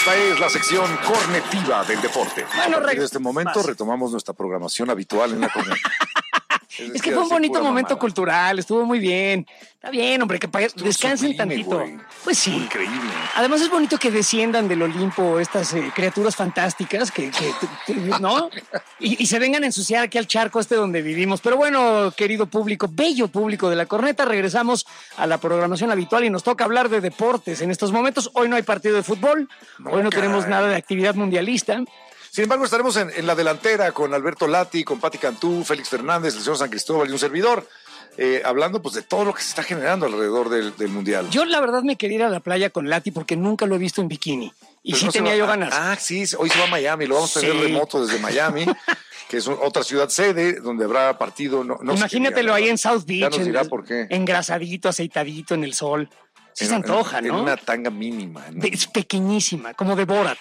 Esta es la sección cornetiva del deporte. Bueno, En este momento retomamos nuestra programación habitual en la corneta. Es que fue un bonito momento cultural, estuvo muy bien. Está bien, hombre, que descansen tantito. Güey. Pues sí. Increíble. Además es bonito que desciendan del Olimpo estas criaturas fantásticas ¿no? Y se vengan a ensuciar aquí al charco donde vivimos. Pero bueno, querido público, bello público de la corneta, regresamos a la programación habitual y nos toca hablar de deportes en estos momentos. Hoy no hay partido de fútbol, hoy no tenemos nada de actividad mundialista. Sin embargo, estaremos en la delantera con Alberto Lati, con Pati Cantú, Félix Fernández, el señor San Cristóbal y un servidor, hablando pues de todo lo que se está generando alrededor del Mundial. Yo la verdad me quería ir a la playa con Lati porque nunca lo he visto en bikini. Y pero sí no tenía yo ganas. Sí, hoy se va a Miami, lo vamos a tener remoto desde Miami, que es otra ciudad sede donde habrá partido. Imagínatelo ahí en South Beach. Ya nos dirá por qué. Engrasadito, aceitadito en el sol. Sí se antoja, ¿no? En una tanga mínima. Es pequeñísima, como de Borat.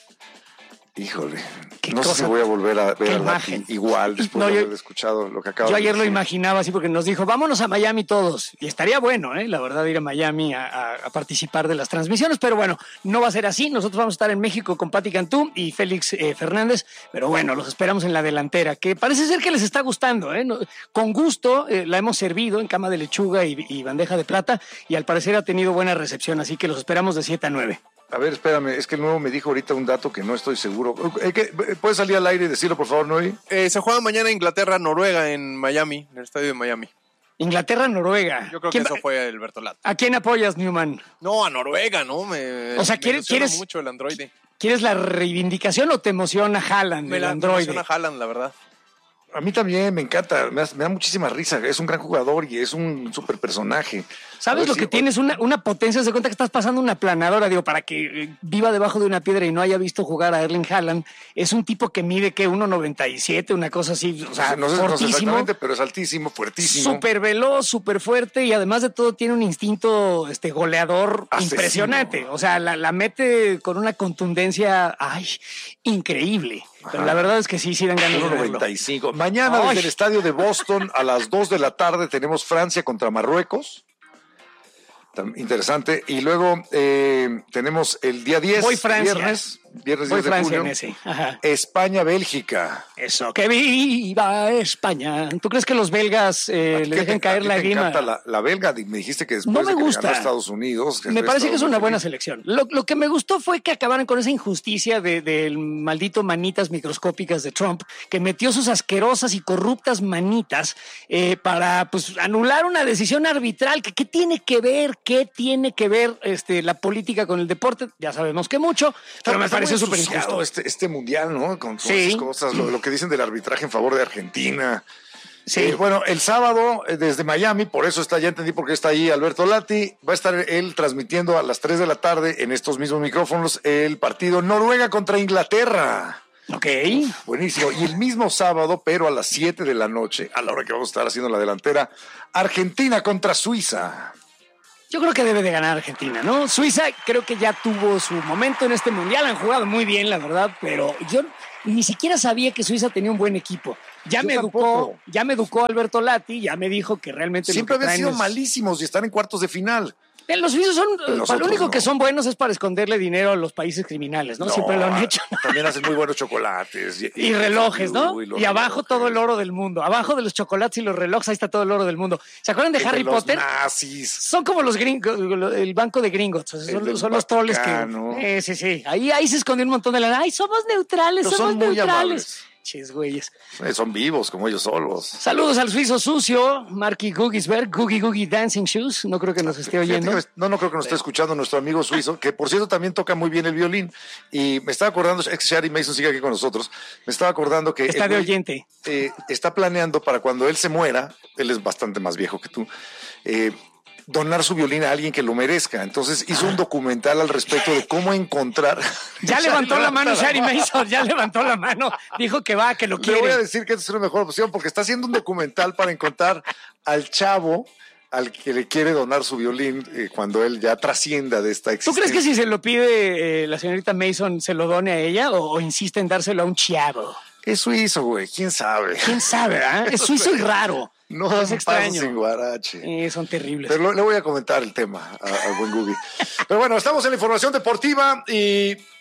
Híjole, no sé si voy a volver a ver a Lati igual después de haber escuchado lo que acabo de decir. Yo ayer lo imaginaba así porque nos dijo, vámonos a Miami todos. Y estaría bueno, la verdad, ir a Miami a participar de las transmisiones. Pero bueno, no va a ser así. Nosotros vamos a estar en México con Pati Cantú y Félix Fernández. Pero bueno, los esperamos en la delantera, que parece ser que les está gustando. Con gusto la hemos servido en cama de lechuga y bandeja de plata. Y al parecer ha tenido buena recepción. Así que los esperamos de 7 a 9. A ver, espérame, es que el nuevo me dijo ahorita un dato que no estoy seguro. ¿Puedes salir al aire y decirlo, por favor, Noy? Se juega mañana Inglaterra-Noruega en Miami, en el estadio de Miami. Inglaterra-Noruega. Yo creo que eso fue el Bertolat. ¿A quién apoyas, Newman? No, a Noruega, ¿no? O sea, ¿quieres mucho el androide. ¿Quieres la reivindicación o te emociona Haaland, el androide? Me emociona Haaland, la verdad. A mí también me encanta, me da muchísima risa, es un gran jugador y es un súper personaje. ¿Sabes lo que tienes? Una potencia, se cuenta que estás pasando una planadora, para que viva debajo de una piedra y no haya visto jugar a Erling Haaland. Es un tipo que mide, 1.97, una cosa así, o sea, no sé exactamente, pero es altísimo, fuertísimo. Súper veloz, súper fuerte y además de todo tiene un instinto goleador impresionante. O sea, la mete con una contundencia, increíble. Pero la verdad es que sí dan ganas de verlo. 1.95. Mañana desde el estadio de Boston a las 2 de la tarde tenemos Francia contra Marruecos. Interesante. Y luego tenemos el día 10, viernes 10 de julio, España-Bélgica. Eso, que viva España. ¿Tú crees que los belgas le dejen caer la grima? Me encanta la belga, me dijiste que después no me de que gusta. ganó Estados Unidos. Me parece que es una buena selección. Lo que me gustó fue que acabaran con esa injusticia del maldito manitas microscópicas de Trump, que metió sus asquerosas y corruptas manitas para anular una decisión arbitral. ¿Qué tiene que ver? ¿Qué tiene que ver la política con el deporte? Ya sabemos que mucho, pero me pareció súper injusto. Este mundial, ¿no? Con todas esas cosas, lo que dicen del arbitraje en favor de Argentina. Sí. Bueno, el sábado desde Miami, por eso ya entendí por qué está ahí Alberto Lati, va a estar él transmitiendo a las 3 de la tarde en estos mismos micrófonos el partido Noruega contra Inglaterra. Ok. Buenísimo. Y el mismo sábado, pero a las 7 de la noche, a la hora que vamos a estar haciendo la delantera, Argentina contra Suiza. Yo creo que debe de ganar Argentina, ¿no? Suiza creo que ya tuvo su momento en este mundial, han jugado muy bien, la verdad, pero yo ni siquiera sabía que Suiza tenía un buen equipo. Ya me educó Alberto Lati, ya me dijo que realmente siempre habían sido malísimos y están en cuartos de final. Los suizos lo único que son buenos es para esconderle dinero a los países criminales, ¿no? Siempre lo han hecho. También hacen muy buenos chocolates. Y relojes, ¿no? Y abajo todo el oro del mundo. Abajo de los chocolates y los relojes, ahí está todo el oro del mundo. ¿Se acuerdan de Harry Potter? Nazis. Son como los gringos, el banco de gringos. Son los troles que... sí. Ahí se escondió un montón de lana. ¡Ay, somos neutrales, somos neutrales! Güeyes. Son vivos como ellos solos. Saludos al suizo sucio, Marky Googisberg, Googie Dancing Shoes. No creo que nos esté oyendo. No creo que nos esté escuchando nuestro amigo suizo, que por cierto también toca muy bien el violín. Y me estaba acordando, Shari Mason sigue aquí con nosotros, me estaba acordando que... Está de oyente. Está planeando para cuando él se muera, él es bastante más viejo que tú, donar su violín a alguien que lo merezca. Entonces hizo un documental al respecto de cómo encontrar... Ya levantó la mano Shari Mason, ya levantó la mano. Dijo que lo quiere. Le voy a decir que esta es una mejor opción porque está haciendo un documental para encontrar al chavo al que le quiere donar su violín cuando él ya trascienda de esta existencia. ¿Tú crees que si se lo pide la señorita Mason se lo done a ella o insiste en dárselo a un chavo? Es suizo, güey, quién sabe. ¿Quién sabe, Es suizo y raro. No, es extraño. Sin guarache. Son terribles. Pero le voy a comentar el tema al buen Gugi. Pero bueno, estamos en la información deportiva y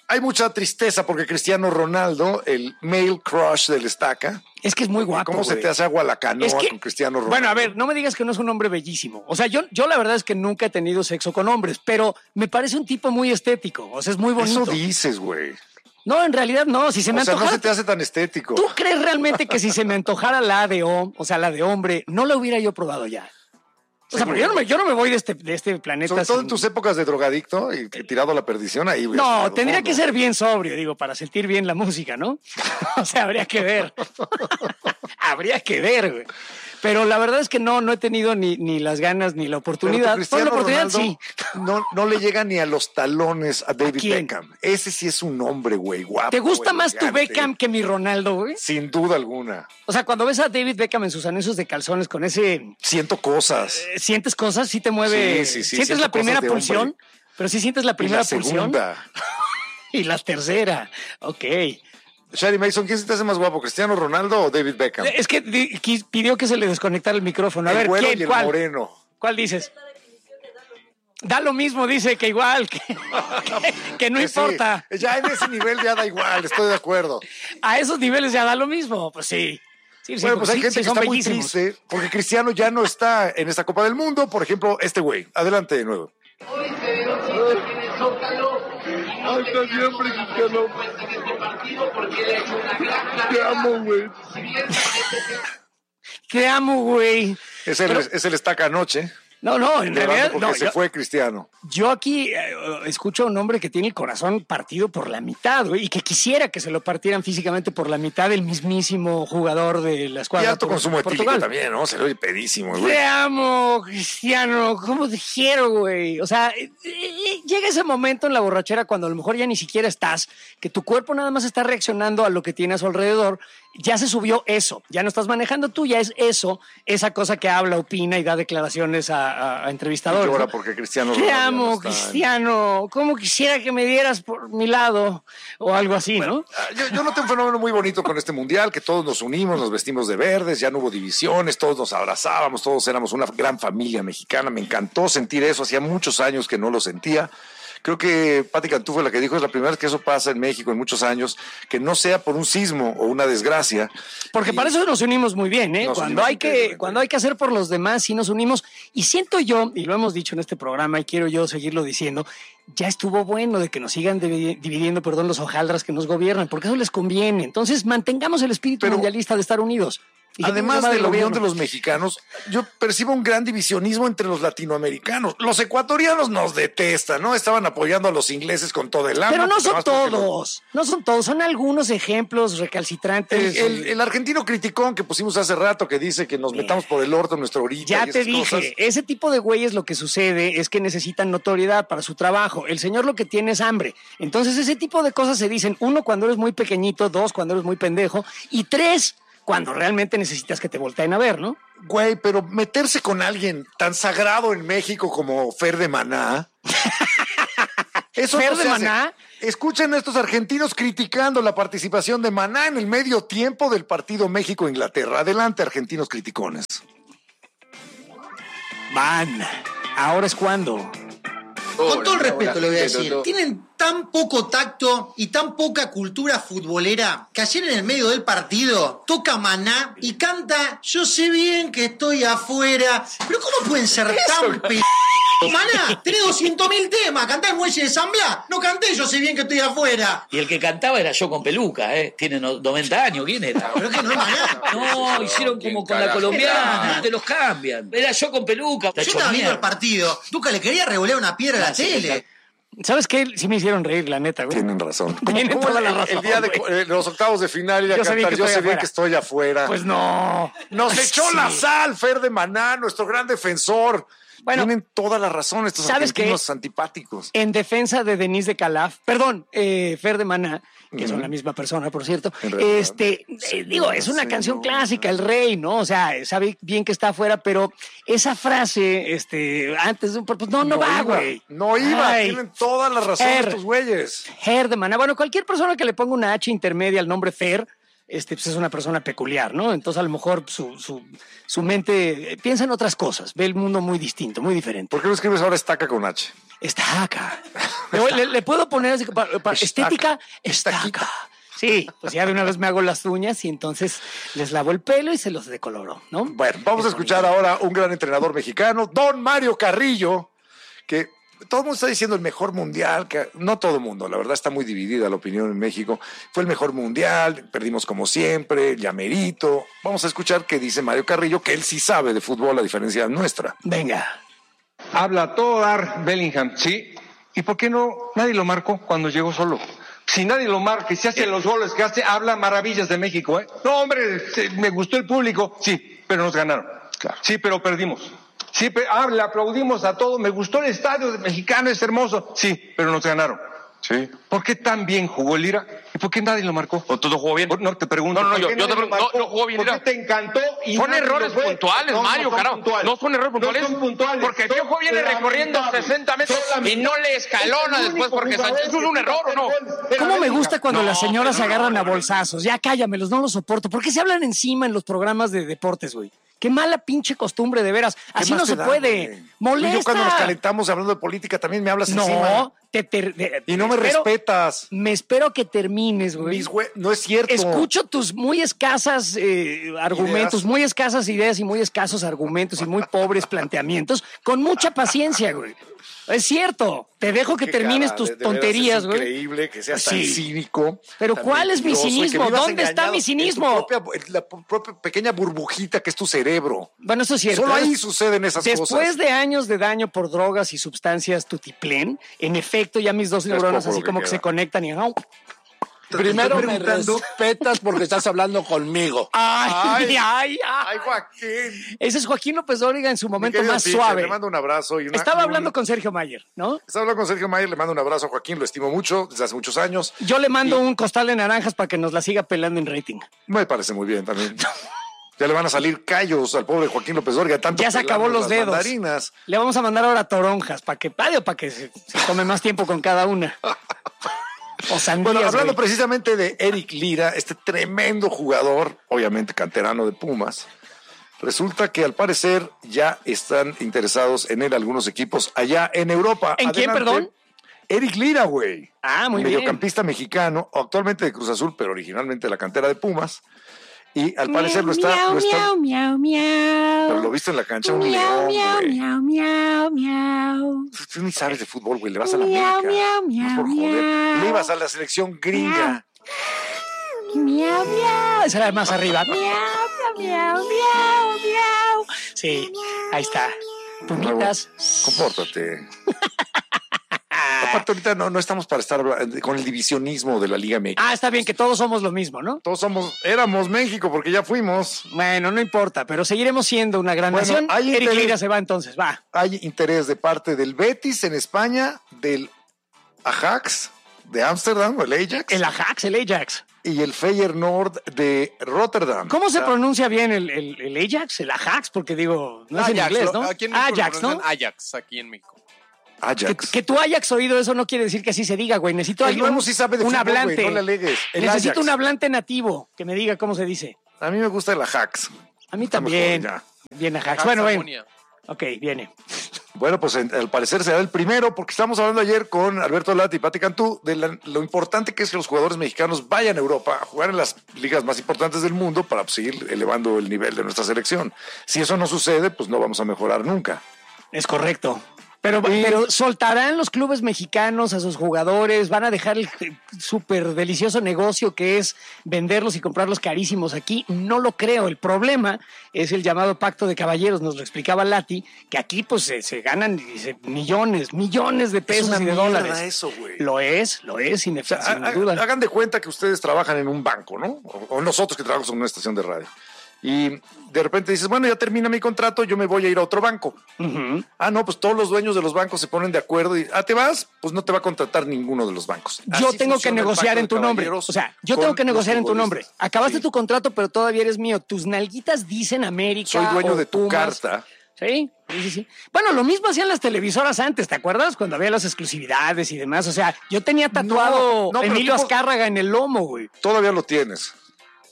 hay mucha tristeza porque Cristiano Ronaldo, el male crush del Estaca. Es que es muy guapo. ¿Cómo se te hace agua la canoa con Cristiano Ronaldo? Bueno, a ver, no me digas que no es un hombre bellísimo. O sea, yo la verdad es que nunca he tenido sexo con hombres, pero me parece un tipo muy estético. O sea, es muy bonito. Eso dices, güey. No, en realidad no. Si se me antojara. No se te hace tan estético. ¿Tú crees realmente que si se me antojara la de hombre, no la hubiera yo probado ya? O sea, pero yo no me voy de este planeta. Sobre todo en tus épocas de drogadicto y tirado a la perdición ahí. No, tendría que ser bien sobrio, digo, para sentir bien la música, ¿no? O sea, habría que ver. Habría que ver, güey. Pero la verdad es que no he tenido ni las ganas ni la oportunidad. Cristiano la oportunidad Ronaldo sí. No le llega ni a los talones a David quién? Beckham. Ese sí es un hombre, güey, guapo. ¿Te gusta más tu elegante. Beckham que mi Ronaldo, güey? Sin duda alguna. O sea, cuando ves a David Beckham en sus anuncios de calzones con ese... Siento cosas. ¿Sientes cosas? ¿Sí te mueve? Sí. ¿Sientes la primera pulsión? Pero sí sientes la primera pulsión. Y la tercera. Ok. Shari Mason, ¿quién se te hace más guapo, Cristiano Ronaldo o David Beckham? Es que pidió que se le desconectara el micrófono. A ver, güero ¿quién? y el ¿Cuál? moreno. ¿Cuál dices? Da lo mismo, dice que igual, que no importa. Sí, ya en ese nivel ya da igual, estoy de acuerdo. A esos niveles ya da lo mismo, pues sí. Bueno, pues hay gente que está muy triste porque Cristiano ya no está en esta Copa del Mundo. Por ejemplo, este güey. Adelante de nuevo. Hasta siempre, Cristiano. Te amo, güey. Te amo, güey. Es el Estaca anoche. No, en realidad porque se fue Cristiano. Yo aquí escucho a un hombre que tiene el corazón partido por la mitad, güey, y que quisiera que se lo partieran físicamente por la mitad el mismísimo jugador de la escuadra. Y alto consumo etílico Portugal. también, ¿no? Se le oye pedísimo, güey. Te amo, Cristiano. ¿Cómo te quiero, güey? O sea, llega ese momento en la borrachera cuando a lo mejor ya ni siquiera estás, que tu cuerpo nada más está reaccionando a lo que tiene a su alrededor. Ya se subió eso. Ya no estás manejando tú, ya es eso, esa cosa que habla, opina y da declaraciones a entrevistadores. Y llora ¿no? porque Cristiano Te amo, no Cristiano. ¿Cómo quisiera que me dieras por mi lado? O algo así, bueno, ¿no? Yo noté un fenómeno muy bonito con este mundial, que todos nos unimos, nos vestimos de verdes, ya no hubo divisiones, todos nos abrazábamos, todos éramos una gran familia mexicana. Me encantó sentir eso, hacía muchos años que no lo sentía. Creo que Patti Cantú fue la que dijo, es la primera vez que eso pasa en México en muchos años, que no sea por un sismo o una desgracia. Porque para eso nos unimos muy bien, ¿eh? Cuando hay que hacer por los demás, sí nos unimos. Y siento yo, y lo hemos dicho en este programa y quiero yo seguirlo diciendo, ya estuvo bueno de que nos sigan dividiendo, los hojaldras que nos gobiernan, porque eso les conviene. Entonces mantengamos el espíritu mundialista de estar unidos. Además de la unión de los mexicanos, yo percibo un gran divisionismo entre los latinoamericanos. Los ecuatorianos nos detestan, ¿no? Estaban apoyando a los ingleses con todo el alma. Pero no son todos, no son todos, son algunos ejemplos recalcitrantes. El argentino criticón que pusimos hace rato que dice que nos metamos por el orto en nuestra orilla. Ya te dije, ese tipo de güeyes lo que sucede es que necesitan notoriedad para su trabajo. El señor lo que tiene es hambre. Entonces ese tipo de cosas se dicen, 1, cuando eres muy pequeñito, 2, cuando eres muy pendejo, y 3, cuando realmente necesitas que te volteen a ver, ¿no? Güey, pero meterse con alguien tan sagrado en México como Fer de Maná. Eso ¿Fer no de se Maná? hace. Escuchen a estos argentinos criticando la participación de Maná en el medio tiempo del partido México-Inglaterra. Adelante, argentinos criticones. Man, ahora es cuando. Con todo el respeto le voy a decir, tienen tan poco tacto y tan poca cultura futbolera que ayer en el medio del partido toca Maná y canta Yo sé bien que estoy afuera. Pero ¿cómo pueden ser tan Maná, tenés 200.000 temas, cantá el Muelle de San Blas, no canté Yo sé bien que estoy afuera. Y el que cantaba era Yo con peluca, tiene 90 años, ¿quién era? Pero que no es Maná. No, hicieron como con la colombiana, te los cambian. Era Yo con peluca. Yo estaba viendo el partido, Tuca le quería revolear una piedra a la tele. ¿Sabes qué? Sí me hicieron reír, la neta, güey. Tienen razón. Tienen toda la razón. El día de los octavos de final y a cantar Yo sé bien que estoy afuera. Pues no. Nos echó la sal, Fer de Maná, nuestro gran defensor. Bueno, tienen toda la razón estos argentinos antipáticos. En defensa de Denise de Calaf, Fer de Maná, que son la misma persona, por cierto, es una canción clásica, El Rey, ¿no? O sea, sabe bien que está afuera, pero esa frase, antes de un... Pues no va, güey. No iba, tienen toda la razón estos güeyes. Fer de Maná. Bueno, cualquier persona que le ponga una H intermedia al nombre Fer, pues es una persona peculiar, ¿no? Entonces a lo mejor su mente piensa en otras cosas, ve el mundo muy distinto, muy diferente. ¿Por qué no escribes ahora Estaca con H? estaca. Le puedo poner así, estética, estaca. Sí, pues ya de una vez me hago las uñas y entonces les lavo el pelo y se los decoloro, ¿no? Bueno, vamos a escuchar ahora un gran entrenador mexicano, don Mario Carrillo, que todo el mundo está diciendo el mejor mundial, que no todo el mundo, la verdad está muy dividida la opinión en México. Fue el mejor mundial, perdimos como siempre, ya merito. Vamos a escuchar qué dice Mario Carrillo, que él sí sabe de fútbol a diferencia nuestra. Venga. Habla a todo dar Bellingham, ¿sí? ¿Y por qué no nadie lo marcó cuando llegó solo? Si nadie lo marca y se hace los goles que hace, habla maravillas de México, ¿eh? No, hombre, me gustó el público, sí, pero nos ganaron. Claro. Sí, pero perdimos. Sí, le aplaudimos a todo, me gustó el estadio mexicano, es hermoso. Sí, pero nos ganaron. Sí. ¿Por qué tan bien jugó el Lira? ¿Y por qué nadie lo marcó? ¿O todo jugó bien? No, te pregunto. Yo te pregunto, no jugó bien. ¿Por qué te encantó? Son errores puntuales, Mario, carajo. No son errores puntuales. No son puntuales. Porque el Piojo viene recorriendo 60 metros y no le escalona después porque Sánchez. ¿Eso es un error o no? ¿Cómo me gusta cuando las señoras se agarran a bolsazos? Ya cállamelos, no los soporto. ¿Por qué se hablan encima en los programas de deportes, güey? Qué mala pinche costumbre, de veras. Así no se puede. Molesta. Yo cuando nos calentamos hablando de política también me hablas encima. No, y no me respetas. Me espero que termines, güey. No es cierto. Escucho tus muy escasas argumentos, muy escasas ideas y muy escasos argumentos y muy pobres planteamientos con mucha paciencia, güey. Es cierto, te dejo que termines tus tonterías, güey. Es increíble que seas tan cínico. Pero ¿cuál es mi cinismo? ¿Dónde está mi cinismo? La propia pequeña burbujita que es tu cerebro. Bueno, eso es cierto. Solo ahí suceden esas cosas. Después de años de daño por drogas y sustancias tutiplén, en efecto ya mis dos neuronas así como que se conectan y... Primero me respetas porque estás hablando conmigo. Ay, Joaquín. Ese es Joaquín López Dóriga en su momento más suave. Le mando un abrazo. Estaba hablando con Sergio Mayer, ¿no? Estaba hablando con Sergio Mayer, le mando un abrazo a Joaquín, lo estimo mucho desde hace muchos años. Yo le mando un costal de naranjas para que nos la siga pelando en rating. Me parece muy bien también. Ya le van a salir callos al pobre Joaquín López Dóriga. Tanto ya se acabó los dedos. Mandarinas. Le vamos a mandar ahora toronjas para que se tome más tiempo con cada una. O sandías, bueno, hablando güey. precisamente de Eric Lira, este tremendo jugador, obviamente canterano de Pumas, resulta que al parecer ya están interesados en él algunos equipos allá en Europa. ¿En quién, perdón? Eric Lira, güey. Muy bien. Mediocampista mexicano, actualmente de Cruz Azul, pero originalmente de la cantera de Pumas. Y al parecer lo está. Pero lo viste en la cancha, un león, güey. Tú ni sabes de fútbol, güey. Le vas a la América. No por joder. Le ibas a la selección gringa. Esa era más arriba. Sí, ahí está. Pumitas. Compórtate. Aparte, ahorita no estamos para estar con el divisionismo de la Liga MX. Está bien, que todos somos lo mismo, ¿no? Éramos México porque ya fuimos. Bueno, no importa, pero seguiremos siendo una gran nación. Eric Lira se va entonces, va. Hay interés de parte del Betis en España, del Ajax de Ámsterdam, el Ajax. El Ajax. Y el Feyenoord de Rotterdam. ¿Cómo se pronuncia bien el Ajax? El Ajax, porque digo, no es en inglés, ¿no? Ajax, ¿no? Ajax, aquí en México. Ajax. Que tú hayas oído eso no quiere decir que así se diga, güey. Necesito sí sabe de un fútbol, hablante. Güey, no le alegues. Necesito un hablante nativo que me diga cómo se dice. A mí me gusta el Ajax. A mí también. Bien Ajax. Bueno, ven. Ok, viene. Bueno, pues al parecer será el primero, porque estamos hablando ayer con Alberto Lati y Pati Cantú de lo importante que es que los jugadores mexicanos vayan a Europa a jugar en las ligas más importantes del mundo para seguir elevando el nivel de nuestra selección. Si eso no sucede, pues no vamos a mejorar nunca. Es correcto. Pero soltarán los clubes mexicanos a sus jugadores, van a dejar el súper delicioso negocio que es venderlos y comprarlos carísimos aquí. No lo creo. El problema es el llamado pacto de caballeros, nos lo explicaba Lati, que aquí pues se ganan millones de pesos y de dólares. Eso, güey. Lo es, sin duda. Hagan de cuenta que ustedes trabajan en un banco, ¿no? O nosotros que trabajamos en una estación de radio. Y de repente dices, bueno, ya termina mi contrato, yo me voy a ir a otro banco. Uh-huh. No, pues todos los dueños de los bancos se ponen de acuerdo y, ¿te vas? Pues no te va a contratar ninguno de los bancos. Yo tengo que negociar en tu nombre. O sea, yo tengo que negociar en tu nombre. Acabaste tu contrato, pero todavía eres mío. Tus nalguitas dicen América. Soy dueño de tu Pumas. carta. Sí. Bueno, lo mismo hacían las televisoras antes, ¿te acuerdas? Cuando había las exclusividades y demás. O sea, yo tenía tatuado Emilio Azcárraga en el lomo, güey. Todavía lo tienes.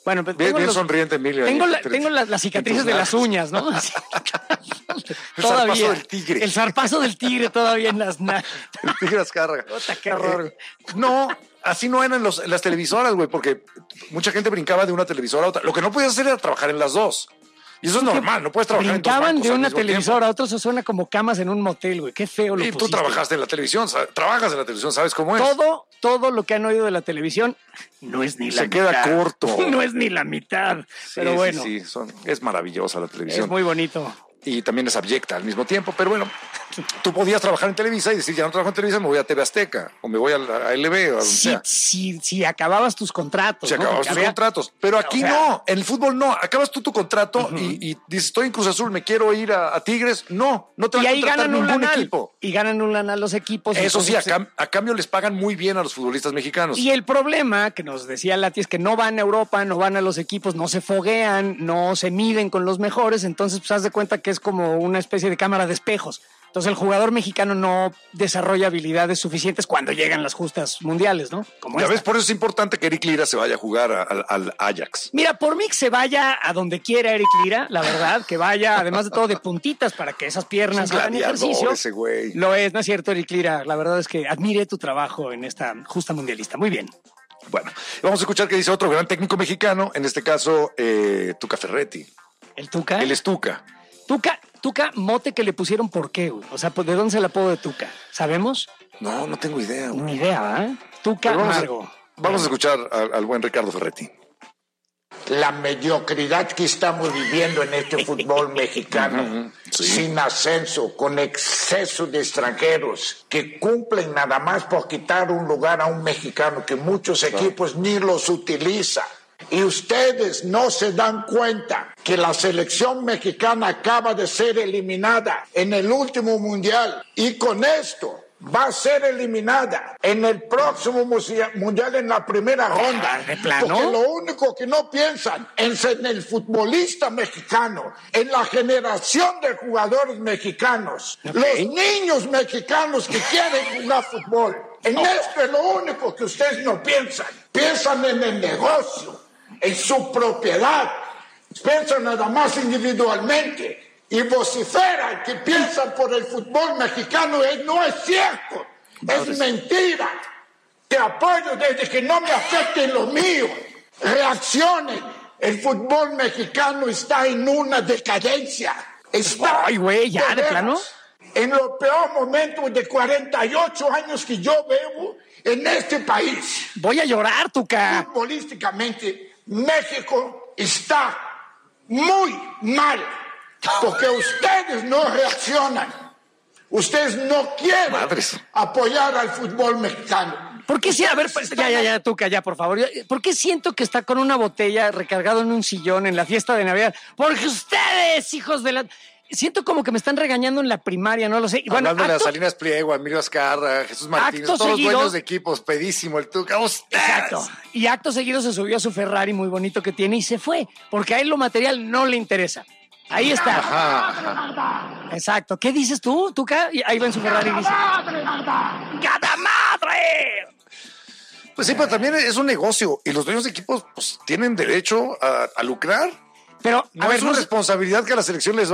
Bueno, pues bien sonriente, Emilio. Tengo las cicatrices de las uñas, ¿no? El zarpazo del tigre. El zarpazo del tigre todavía en las nalgas. El tigre Azcárraga. Qué horror. No, así no eran las televisoras, güey, porque mucha gente brincaba de una televisora a otra. Lo que no podías hacer era trabajar en las dos. Y eso es normal, no puedes trabajar en dos bancos de una televisora tiempo. a otra, eso suena como camas en un motel, güey. Qué feo lo Y pusiste. tú trabajaste en la televisión, trabajas en la televisión, ¿sabes cómo es? Todo lo que han oído de la televisión no es ni la mitad. Se queda corto. No es ni la mitad. Sí, pero bueno. Sí, es maravillosa la televisión. Es muy bonito. Y también es abyecta al mismo tiempo, pero bueno, tú podías trabajar en Televisa y decir, ya no trabajo en Televisa, me voy a TV Azteca, o me voy a LB, o a donde sea. Si acababas tus contratos. Si acababas tus contratos. Pero aquí no, en el fútbol no. Acabas tú tu contrato y dices, estoy en Cruz Azul, me quiero ir a Tigres. No te van a contratar ningún equipo. Y ganan un lana los equipos. Eso sí, a cambio les pagan muy bien a los futbolistas mexicanos. Y el problema que nos decía Lati es que no van a Europa, no van a los equipos, no se foguean, no se miden con los mejores, entonces pues haz de cuenta que es como una especie de cámara de espejos. Entonces el jugador mexicano no desarrolla habilidades suficientes cuando llegan las justas mundiales, ¿no? Como ya ves, por eso es importante que Eric Lira se vaya a jugar al Ajax. Mira, por mí que se vaya a donde quiera Eric Lira, la verdad, que vaya, además de todo, de puntitas para que esas piernas hagan ejercicio. Ese güey. Lo es, ¿no es cierto, Eric Lira? La verdad es que admiré tu trabajo en esta justa mundialista. Muy bien. Bueno, vamos a escuchar qué dice otro gran técnico mexicano, en este caso, Tuca Ferretti. ¿El Tuca? Él es Tuca. Tuca, mote que le pusieron, ¿por qué? O sea, ¿de dónde se el apodo de Tuca? ¿Sabemos? No tengo idea. Ni idea, ¿eh? Tuca Amargo. Vamos a escuchar al buen Ricardo Ferretti. La mediocridad que estamos viviendo en este fútbol mexicano, sin ascenso, con exceso de extranjeros, que cumplen nada más por quitar un lugar a un mexicano que muchos equipos ni los utilizan. Y ustedes no se dan cuenta que la selección mexicana acaba de ser eliminada en el último mundial y con esto va a ser eliminada en el próximo mundial en la primera ronda. ¿De plano? Porque lo único que no piensan es en el futbolista mexicano, en la generación de jugadores mexicanos, los niños mexicanos que quieren jugar fútbol. En esto es lo único que ustedes no piensan. Piensan en el negocio, en su propiedad, piensan nada más individualmente y vociferan que piensan por el fútbol mexicano. No es cierto, es mentira. Te apoyo desde que no me afecten lo mío. Reaccionen, el fútbol mexicano está en una decadencia. Está, ay, güey, ya, de plano, en los peores momentos de 48 años que yo vivo en este país. Voy a llorar, Tuca. Futbolísticamente, México está muy mal porque ustedes no reaccionan. Ustedes no quieren apoyar al fútbol mexicano. ¿Por qué sí? A ver, pues, ya, Tuca, ya, por favor. ¿Por qué siento que está con una botella recargado en un sillón en la fiesta de Navidad? Porque ustedes, hijos de la... Siento como que me están regañando en la primaria, no lo sé. Y bueno, hablando de las Salinas Pliego, Emilio Azcárraga, Jesús Martínez, todos los dueños de equipos, pedísimo el Tuca. Exacto. Y acto seguido se subió a su Ferrari muy bonito que tiene y se fue, porque a él lo material no le interesa. Ahí está. Ajá. Exacto. ¿Qué dices tú, Tuca? Ahí va en su Ferrari y dice... ¡Gata madre! Pues sí, pero también es un negocio y los dueños de equipos pues tienen derecho a lucrar. Pero, no es una responsabilidad que a la selección les